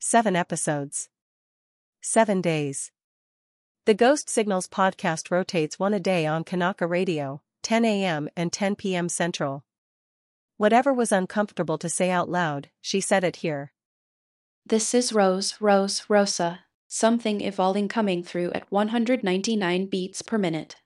7 episodes. 7 days. The Ghost Signals podcast rotates one a day on Kanaka Radio, 10 a.m. and 10 p.m. Central. Whatever was uncomfortable to say out loud, she said it here. This is Rosa, something evolving coming through at 199 beats per minute.